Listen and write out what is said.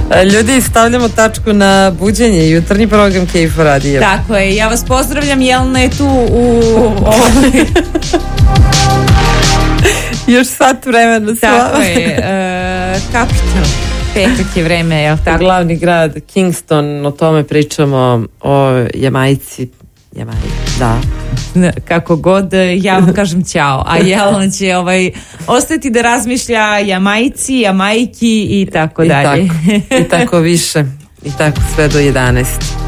Ljudi, stavljamo tačku na buđenje, jutarnji program Kejfa Radio. Tako je, ja vas pozdravljam, Jelena je tu u još sat vremena. Tako je, kapital. Petak je vreme, jel tako? Glavni grad Kingston, o tome pričamo, o Jamajci, da. Kako god, ja vam kažem ćao, a Jelena će ostati da razmišlja Jamajci, Jamajki i tako dalje. I tako više, i tako sve do 11.